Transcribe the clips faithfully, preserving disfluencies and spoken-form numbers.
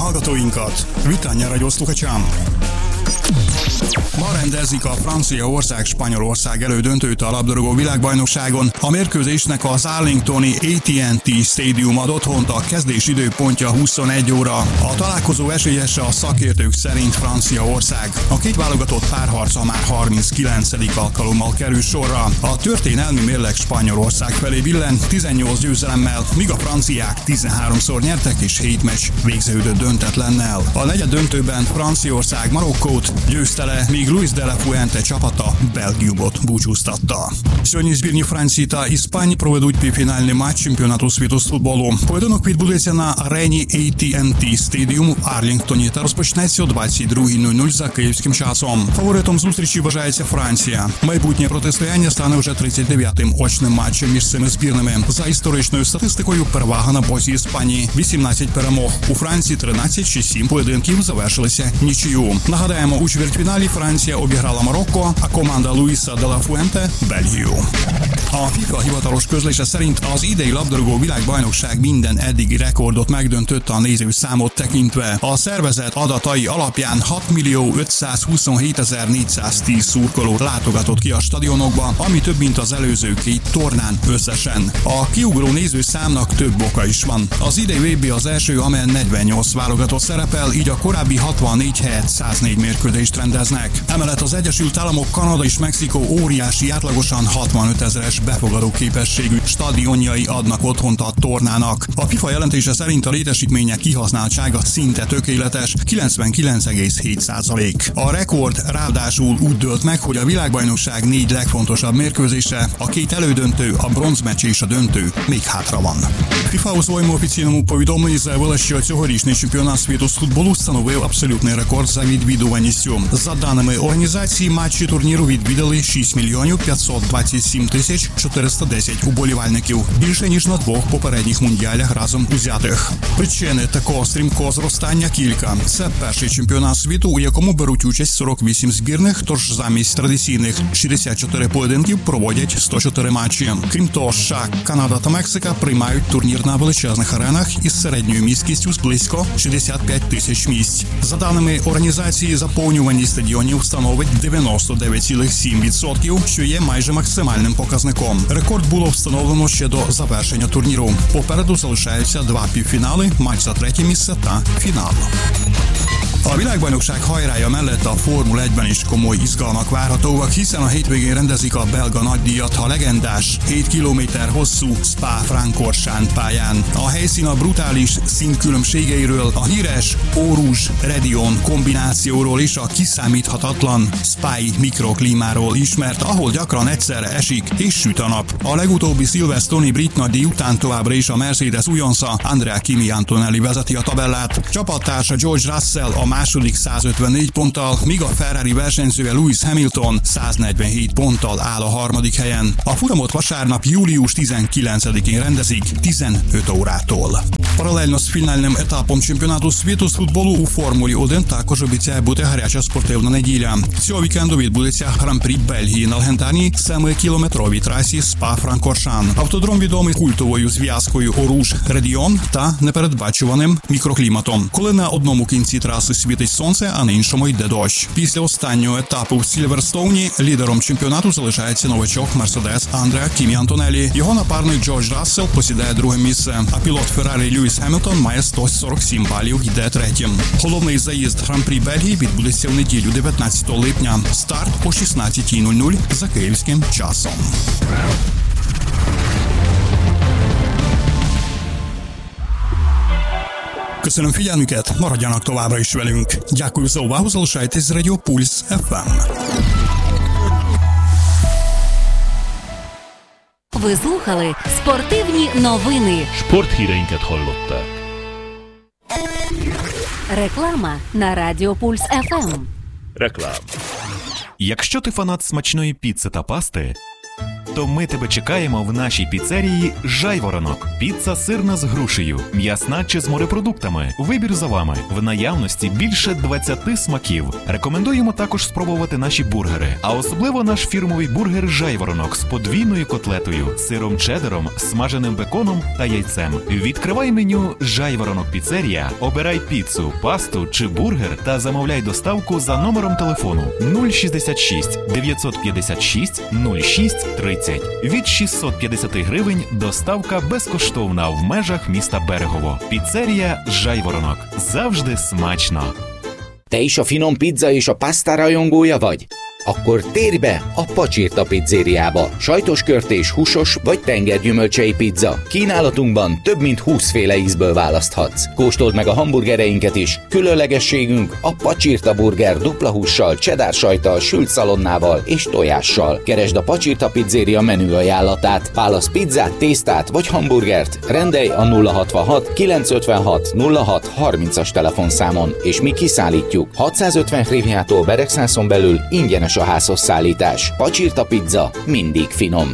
hallgatóinkat! Witania radio sluchačám! Ma rendezik a Franciaország-Spanyolország elődöntőt a labdarúgó világbajnokságon. A mérkőzésnek az Arlingtoni á té és té Stadium ad otthont, a kezdés időpontja huszonegy óra. A találkozó esélyese a szakértők szerint Franciaország. A két válogatott párharca már harminckilencedik alkalommal kerül sorra. A történelmi mérleg Spanyolország felé billen tizennyolc győzelemmel, míg a franciák tizenháromszor nyertek és hét meccs végződött döntetlennel. A negyed döntőben Franciaország Marokkót győzte le, míg Luis de la Fuente csapata Belgiumot búcsúztatta. Сьогодні збірні Франції та Іспанії проведуть півфінальний матч чемпіонату світу з футболу. Поєдинок відбудеться на арені а те і те Stadium в Арлінгтоні та розпочнеться о двадцять друга нуль нуль за київським часом. Фаворитом зустрічі вважається Франція. Майбутнє протистояння стане вже тридцять дев'ятим очним матчем між цими збірними. За історичною статистикою перевага на боці Іспанії – вісімнадцять перемог. У Франції тринадцять, ще сім поєдинків завершилися нічию. Нагадаємо, у чвертьфіналі Франція обіграла Марокко, a команда Luisa de la Fuente Belgium. A FIFA hivatalos közlése szerint az idei labdarúgó világbajnokság minden eddigi rekordot megdöntött a nézőszámot tekintve. A szervezet adatai alapján hat millió ötszázhuszonhétezer-négyszáztíz szurkoló látogatott ki a stadionokba, ami több mint az előző két tornán összesen. A kiugró nézőszámnak több oka is van. Az idei vé bé az első, amelyen negyvennyolc válogatott szerepel, így a korábbi hatvannégy helyett száznégy mérkőzést rendeznek. Emellett az Egyesült Államok, Kanada és Mexikó óriási, átlagosan hatvanöt ezeres befogadó képességű stadionjai adnak otthont a tornának. A FIFA jelentése szerint a létesítmények kihasználtsága szinte tökéletes, kilencvenkilenc egész hét százalék. A rekord ráadásul úgy dőlt meg, hogy a világbajnokság négy legfontosabb mérkőzése, a két elődöntő, a bronzmeccs és a döntő még hátra van. FIFA у своєму офіційному повідомленні заявила, що цьогорічний чемпіонат світу з футболу встановив абсолютний рекорд за відвідуваністю. За даними організації, матчі турніру відвідали шість мільйонів п'ятсот двадцять сім тисяч чотириста десять уболівальників, більше ніж на двох попередніх мундіалях разом узятих. Причини такого стрімкого зростання кілька. Це перший чемпіонат світу, у якому беруть участь сорок вісім збірних, тож замість традиційних шістдесят чотири поєдинків проводять сто чотири матчі. Крім того, США, Канада та Мексика приймають турнір на величезних аренах із середньою міськістю з близько шістдесят п'ять тисяч місць. За даними організації, заповнюваність стадіонів становить дев'яносто дев'ять цілих сім відсотків, що є майже максимальним показником. Рекорд було встановлено ще до завершення турніру. Попереду залишаються два півфінали, матч за третє місце та фінал. A világbajnokság hajrája mellett a Formula egyben is komoly izgalmak várhatóak, hiszen a hétvégén rendezik a belga nagydíjat a legendás hét kilométer hosszú Spa-Francorchamps pályán. A helyszín a brutális színkülönbségeiről, a híres Eau-Rouge-Redion kombinációról és a kiszámíthatatlan Spy mikroklímáról ismert, ahol gyakran egyszerre esik és süt a nap. A legutóbbi Silverstone-i brit nagydíj után továbbra is a Mercedes újonca Andrea Kimi Antonelli vezeti a tabellát. Csapattársa George Russell a második százötvennégy ponttal, míg a Ferrari versenyzője Lewis Hamilton száznegyvenhét ponttal áll a harmadik helyen. A futamot vasárnap július tizenkilencedikén rendezik tizenöt órától. Паралельно з фінальним етапом чемпіонату світу з футболу у Формулі один також обіцяє бути гаряча спортивна неділя. Цього вікенду відбудеться Гран-прі Бельгії на легендарній семикілометровій трасі Спа-Франкоршамп. Автодром відомий культовою зв'язкою Eau-Rouge-Redion та непередбачуваним мікрокліматом, коли на одному кінці траси світить сонце, а на іншому йде дощ. Після останнього етапу в Сільверстоуні лідером чемпіонату залишається новачок Мерседес Андреа Кімі Антонеллі. Його напарник Джордж Рассел посідає друге місце, а пілот Феррарі Льюіс Хемілтон має сто сорок сім балів, йде третім. Головний заїзд Гран-прі Бельгії відбудеться в неділю дев'ятнадцятого липня. Старт о шістнадцятій нуль нуль за київським часом. Köszönöm figyelmüket, maradjanak továbbra is velünk. Дякую за увагу, залишайтесь з Радіо Пульс еф ем. Ви слухали спортивні новини. Sporthíreinket hallották. Реклама на Радіо Пульс еф ем. Реклама. Якщо ти фанат смачної піци та пасти, то ми тебе чекаємо в нашій піцерії «Жайворонок». Піца сирна з грушею, м'ясна чи з морепродуктами. Вибір за вами. В наявності більше двадцяти смаків. Рекомендуємо також спробувати наші бургери. А особливо наш фірмовий бургер «Жайворонок» з подвійною котлетою, сиром чеддером, смаженим беконом та яйцем. Відкривай меню «Жайворонок Піцерія», обирай піцу, пасту чи бургер та замовляй доставку за номером телефону нуль шістдесят шість дев'ятсот п'ятдесят шість нуль шість тридцять. Від шістсот п'ятдесят гривень доставка безкоштовна в межах міста Берегово. Піцерія «Жайворонок». Завжди смачно. Te is a finom pizza és a pasta rajongója vagy? Akkor térj be a Pacsirta pizzériába. Sajtos körtés, húsos vagy tengergyümölcsei pizza. Kínálatunkban több mint húsz féle ízből választhatsz. Kóstold meg a hamburgereinket is. Különlegességünk a Pacsirta burger dupla hússal, cheddar sajttal, sült szalonnával és tojással. Keresd a Pacsirta pizzéria menü ajánlatát. Válasz pizzát, tésztát vagy hamburgert. Rendelj a nulla hatvanhat kilencszázötvenhat nulla hat harmincas telefonszámon, és mi kiszállítjuk. hatszázötven hrivnyától Beregszászon belül ingyenes a házhoz szállítás. Pacsirta pizza mindig finom.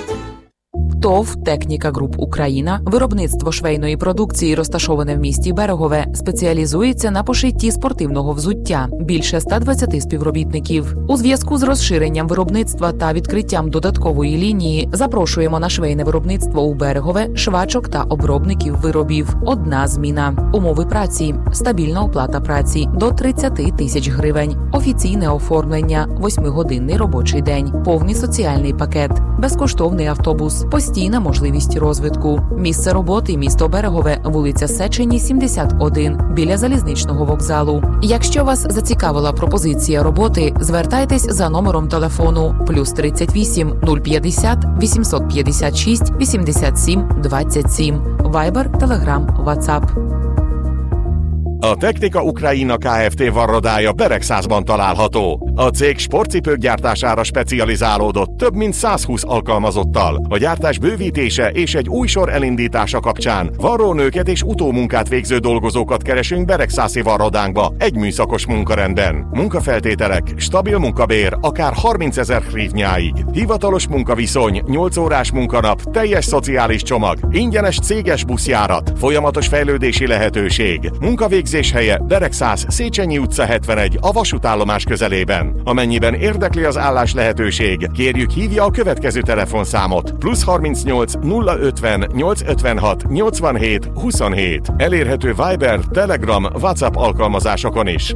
ТОВ «Техніка Груп Україна», виробництво швейної продукції, розташоване в місті Берегове, спеціалізується на пошитті спортивного взуття. Більше ста двадцяти співробітників. У зв'язку з розширенням виробництва та відкриттям додаткової лінії запрошуємо на швейне виробництво у Берегове швачок та обробників виробів. Одна зміна. Умови праці. Стабільна оплата праці до тридцять тисяч гривень. Офіційне оформлення. восьмигодинний робочий день. Повний соціальний пакет. Безкоштовний автобус. Постійна можливість розвитку. Місце роботи – місто Берегове, вулиця Сечені, сімдесят один, біля залізничного вокзалу. Якщо вас зацікавила пропозиція роботи, звертайтесь за номером телефону плюс тридцять вісім нуль п'ятдесят вісімсот п'ятдесят шість вісімдесят сім двадцять сім. Вайбер, Телеграм, Ватсап. A Technika Ukraina Kft. Varrodája Beregszászban található. A cég sportcipők gyártására specializálódott több mint százhúsz alkalmazottal. A gyártás bővítése és egy új sor elindítása kapcsán varrónőket és utómunkát végző dolgozókat keresünk Beregszászi varrodánkba egy műszakos munkarendben. Munkafeltételek, stabil munkabér, akár harmincezer hrivnyáig. Hivatalos munkaviszony, nyolc órás munkanap, teljes szociális csomag, ingyenes céges buszjárat, folyamatos fejlődési lehetőség. Munkavégzés helye Beregszász, Széchenyi utca hetvenegy, a vasútállomás közelében. Amennyiben érdekli az állás lehetőség, kérjük hívja a következő telefonszámot plusz harmincnyolc nulla ötven nyolcszázötvenhat nyolcvanhét huszonhét. Elérhető Viber, Telegram, WhatsApp alkalmazásokon is.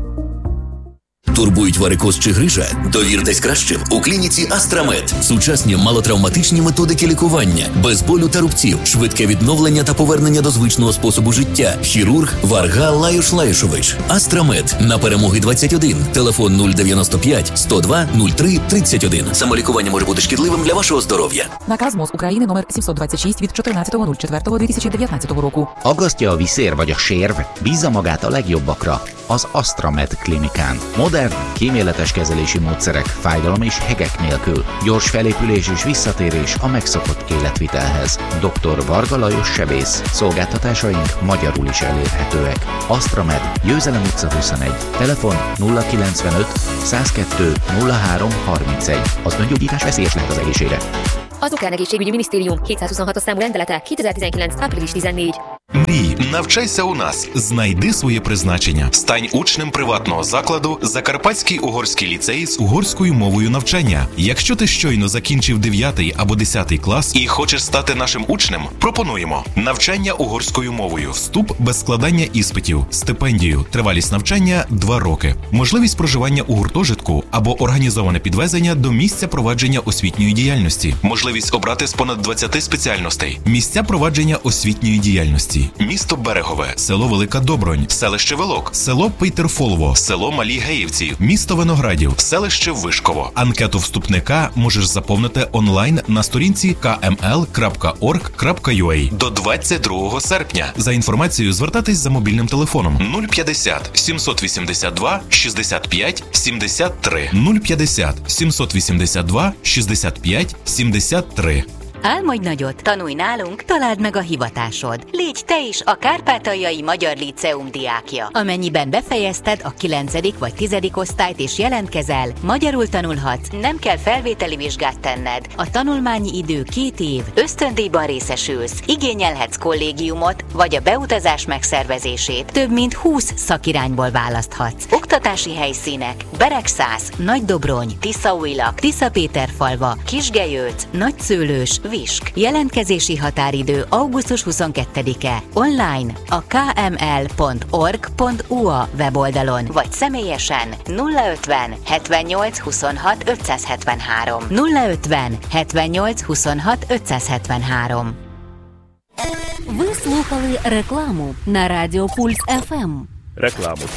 Турбують варикоз чи грижа? Довіртесь кращим у клініці Астрамед. Сучасні малотравматичні методики лікування, без болю та рубців, швидке відновлення та повернення до звичного способу життя. Хірург Варга Лаюш Лаюшович. Астрамед. На Перемоги двадцять один. Телефон нуль дев'яносто п'ять сто два нуль три тридцять один. Самолікування може бути шкідливим для вашого здоров'я. Наказ МОЗ України номер сімсот двадцять шість від чотирнадцятого четвертого дві тисячі дев'ятнадцятого року. Aggasztja a viszér vagy a sérv? Bízza magát a legjobbakra. Az Astramed klinikán. Modern, kíméletes kezelési módszerek, fájdalom és hegek nélkül. Gyors felépülés és visszatérés a megszokott életvitelhez. doktor Varga Lajos sebész. Szolgáltatásaink magyarul is elérhetőek. Astramed, Győzelem utca huszonegy. Telefon nulla kilencvenöt százkettő nulla három harmincegy. Az öngyógyítás veszélyes lehet az egészségre. Az Ukrán Egészségügyi Minisztérium hétszázhuszonhatos számú rendelete kétezer-tizenkilenc. április tizennégy. Мрій, навчайся у нас, знайди своє призначення. Стань учнем приватного закладу Закарпатський угорський ліцей з угорською мовою навчання. Якщо ти щойно закінчив дев'ятий або десятий клас і хочеш стати нашим учнем, пропонуємо навчання угорською мовою, вступ без складання іспитів, стипендію, тривалість навчання – два роки, можливість проживання у гуртожитку або організоване підвезення до місця провадження освітньої діяльності, можливість обрати з понад двадцяти спеціальностей, місця провадження освітньої діяльності. Місто Берегове, село Велика Добронь, селище Велок, село Пейтерфолово, село Малі Геївці, місто Виноградів, селище Вишково. Анкету вступника можеш заповнити онлайн на сторінці ка ем ел крапка орг крапка ю а до двадцять другого серпня. За інформацією звертатись за мобільним телефоном нуль п'ятдесят сімсот вісімдесят два шістдесят п'ять сімдесят три нуль п'ятдесят сімсот вісімдесят два шістдесят п'ять сімдесят три. Álmodj nagyot, tanulj nálunk, találd meg a hivatásod. Légy te is a Kárpátaljai Magyar Líceum diákja. Amennyiben befejezted a kilencedik vagy tizedik osztályt és jelentkezel, magyarul tanulhatsz, nem kell felvételi vizsgát tenned. A tanulmányi idő két év, ösztöndíjban részesülsz, igényelhetsz kollégiumot, vagy a beutazás megszervezését több mint húsz szakirányból választhatsz. Oktatási helyszínek: Beregszász, Nagydobrony, Tiszaújlak, Tiszapéterfalva, Kisgelyőc, Nagyszőlős, Visk. Jelentkezési határidő augusztus huszonkettedike. Online a k m l pont org pont u a weboldalon, vagy személyesen nulla ötven hetvennyolc huszonhat ötszázhetvenhárom. nulla ötven hetvennyolc huszonhat ötszázhetvenhárom. Ви слухали рекламу на Радіо Пульс еф ем. Рекламу.